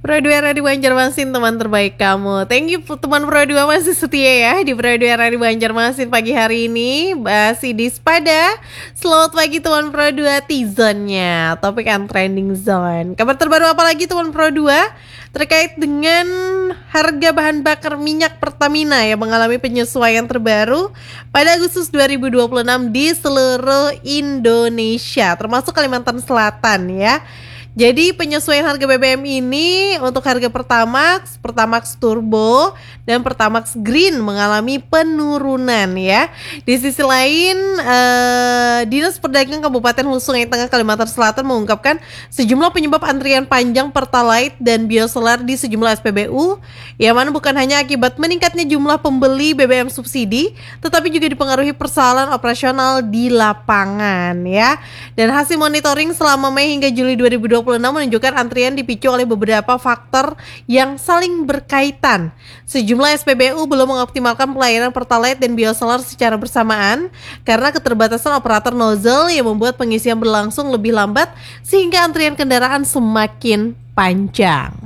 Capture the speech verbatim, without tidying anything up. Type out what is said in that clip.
Pro dua Radio Banjarmasin, teman terbaik kamu. Thank you teman Pro dua masih setia ya di Pro dua Radio Banjarmasin pagi hari ini. Masih di Spada. Selamat pagi teman Pro dua T-Zone-nya, topik and trending zone. Kabar terbaru apa lagi teman Pro dua? Terkait dengan harga bahan bakar minyak Pertamina yang mengalami penyesuaian terbaru pada Agustus dua ribu dua puluh enam di seluruh Indonesia, termasuk Kalimantan Selatan ya. Jadi penyesuaian harga B B M ini untuk harga Pertamax, Pertamax Turbo, dan Pertamax Green mengalami penurunan ya. Di sisi lain, eh, Dinas Perdagangan Kabupaten Hulu Sungai Tengah Kalimantan Selatan mengungkapkan sejumlah penyebab antrian panjang Pertalite dan Biosolar di sejumlah S P B U, yang mana bukan hanya akibat meningkatnya jumlah pembeli B B M subsidi, tetapi juga dipengaruhi persoalan operasional di lapangan ya. Dan hasil monitoring selama Mei hingga Juli dua ribu dua puluh enam menunjukkan antrian dipicu oleh beberapa faktor yang saling berkaitan. Sejumlah S P B U belum mengoptimalkan pelayanan Pertalite dan Biosolar secara bersamaan karena keterbatasan operator nozzle yang membuat pengisian berlangsung lebih lambat sehingga antrian kendaraan semakin panjang.